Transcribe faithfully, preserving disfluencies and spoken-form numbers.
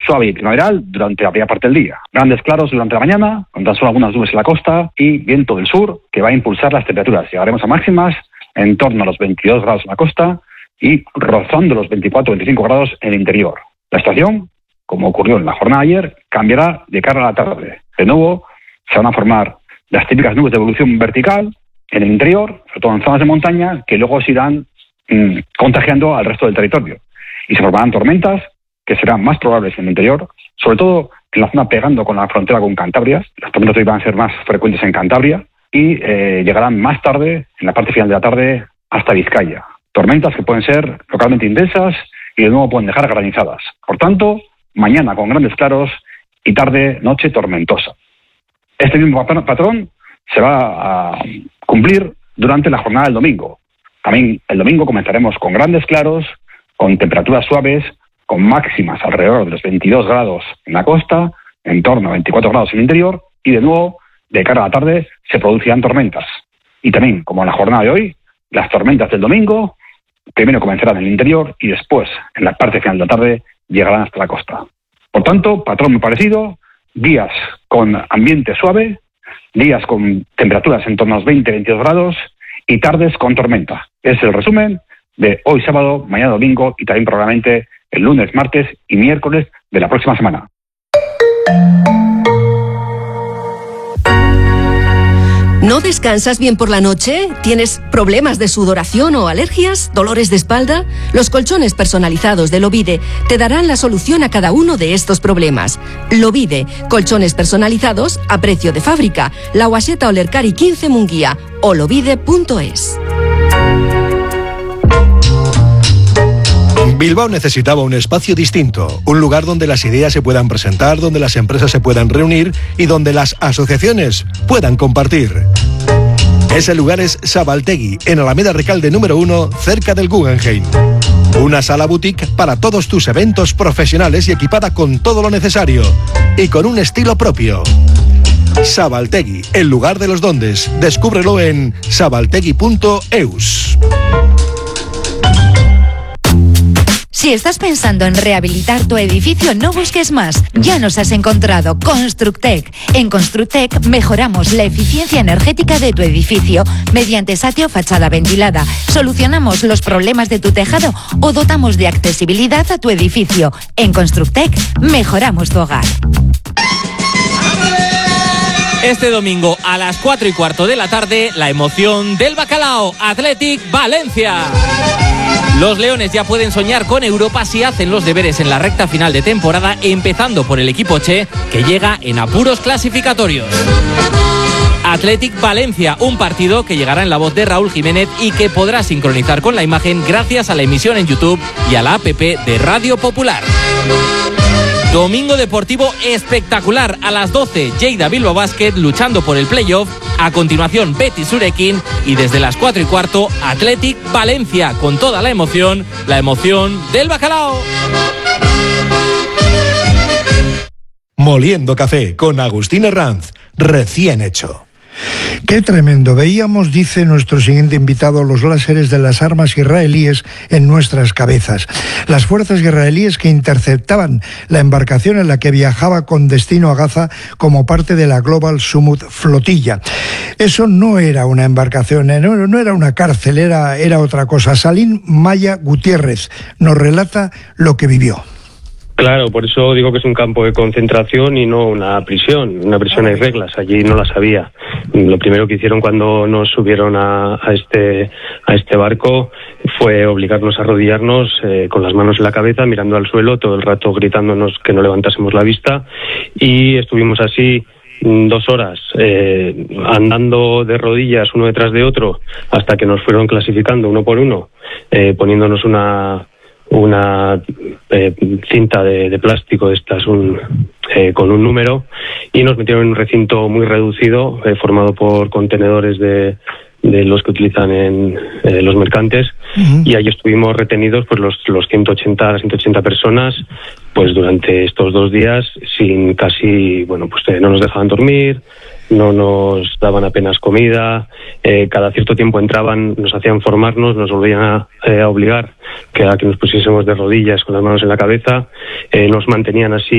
suave y primaveral durante la primera parte del día. Grandes claros durante la mañana, con tan solo algunas nubes en la costa y viento del sur que va a impulsar las temperaturas. Llegaremos a máximas en torno a los veintidós grados en la costa y rozando los veinticuatro a veinticinco grados en el interior. La estación, como ocurrió en la jornada de ayer, cambiará de cara a la tarde. De nuevo, se van a formar las típicas nubes de evolución vertical en el interior, sobre todo en zonas de montaña, que luego se irán mmm, contagiando al resto del territorio. Y se formarán tormentas que serán más probables en el interior, sobre todo en la zona pegando con la frontera con Cantabria. Las tormentas hoy van a ser más frecuentes en Cantabria y eh, llegarán más tarde, en la parte final de la tarde, hasta Vizcaya. Tormentas que pueden ser localmente intensas y de nuevo pueden dejar granizadas. Por tanto, mañana con grandes claros y tarde, noche tormentosa. Este mismo patrón se va a cumplir durante la jornada del domingo. También el domingo comenzaremos con grandes claros, con temperaturas suaves, con máximas alrededor de los veintidós grados en la costa, en torno a veinticuatro grados en el interior, y de nuevo, de cara a la tarde, se producirán tormentas. Y también, como en la jornada de hoy, las tormentas del domingo primero comenzarán en el interior y después, en la parte final de la tarde, llegarán hasta la costa. Por tanto, patrón muy parecido, días con ambiente suave, días con temperaturas en torno a los veinte a veintidós grados y tardes con tormenta. Es el resumen de hoy sábado, mañana domingo y también probablemente el lunes, martes y miércoles de la próxima semana. ¿No descansas bien por la noche? ¿Tienes problemas de sudoración o alergias? ¿Dolores de espalda? Los colchones personalizados de Lovide te darán la solución a cada uno de estos problemas. Lovide, colchones personalizados a precio de fábrica. La Guaseta Olercari quince Munguía o lovide punto es. Bilbao necesitaba un espacio distinto, un lugar donde las ideas se puedan presentar, donde las empresas se puedan reunir y donde las asociaciones puedan compartir. Ese lugar es Sabaltegui, en Alameda Recalde número uno, cerca del Guggenheim. Una sala boutique para todos tus eventos profesionales y equipada con todo lo necesario y con un estilo propio. Sabaltegui, el lugar de los dondes. Descúbrelo en sabaltegui punto eus. Si estás pensando en rehabilitar tu edificio, no busques más. Ya nos has encontrado. Constructec. En Constructec mejoramos la eficiencia energética de tu edificio mediante satio fachada ventilada. Solucionamos los problemas de tu tejado o dotamos de accesibilidad a tu edificio. En Constructec mejoramos tu hogar. Este domingo a las cuatro y cuarto de la tarde, la emoción del Bacalao, Athletic Valencia. Los leones ya pueden soñar con Europa si hacen los deberes en la recta final de temporada, empezando por el equipo Che, que llega en apuros clasificatorios. Athletic Valencia, un partido que llegará en la voz de Raúl Jiménez y que podrá sincronizar con la imagen gracias a la emisión en YouTube y a la app de Radio Popular. Domingo deportivo espectacular a las doce, Lleida Bilbao Basket luchando por el playoff. A continuación, Betis Surekin y desde las cuatro y cuarto, Athletic Valencia, con toda la emoción, la emoción del Bacalao. Moliendo café con Agustín Herranz, recién hecho. Qué tremendo. Veíamos, dice nuestro siguiente invitado, los láseres de las armas israelíes en nuestras cabezas. Las fuerzas israelíes que interceptaban la embarcación en la que viajaba con destino a Gaza como parte de la Global Summit Flotilla. Eso no era una embarcación, no, no era una cárcel, era, era otra cosa. Salim Maya Gutiérrez nos relata lo que vivió. Claro, por eso digo que es un campo de concentración y no una prisión. Una prisión hay reglas, allí no las había. Lo primero que hicieron cuando nos subieron a, a este a este barco fue obligarnos a arrodillarnos eh, con las manos en la cabeza, mirando al suelo, todo el rato gritándonos que no levantásemos la vista, y estuvimos así dos horas eh, andando de rodillas uno detrás de otro hasta que nos fueron clasificando uno por uno, eh, poniéndonos una una eh, cinta de, de plástico de estas un, eh, con un número, y nos metieron en un recinto muy reducido eh, formado por contenedores de, de los que utilizan en eh, los mercantes, uh-huh. Y ahí estuvimos retenidos pues los, los ciento ochenta, ciento ochenta personas pues durante estos dos días sin casi, bueno, pues eh, no nos dejaban dormir, no nos daban apenas comida, eh, cada cierto tiempo entraban, nos hacían formarnos, nos volvían a, eh, a obligar que a que nos pusiésemos de rodillas con las manos en la cabeza, eh, nos mantenían así